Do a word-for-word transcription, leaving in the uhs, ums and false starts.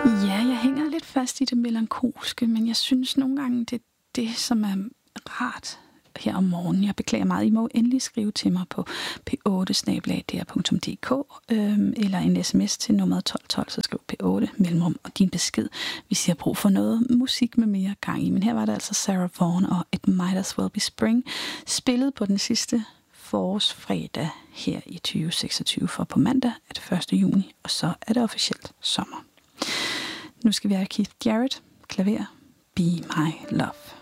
Ja, jeg hænger lidt fast i det melankolske, men jeg synes nogle gange, det er det, som er rart her om morgenen. Jeg beklager meget. I må endelig skrive til mig på p otte snabel-a d r punktum d k øhm, eller en sms til nummeret tolv tolv, så skriv p otte mellemrum og din besked, hvis I har brug for noget musik med mere gang i. Men her var det altså Sarah Vaughan og It Might As Well Be Spring, spillet på den sidste forårsfredag her i tyve seksogtyve, for på mandag er det første juni, og så er det officielt sommer. Nu skal vi have Keith Jarrett, klaver, Be My Love.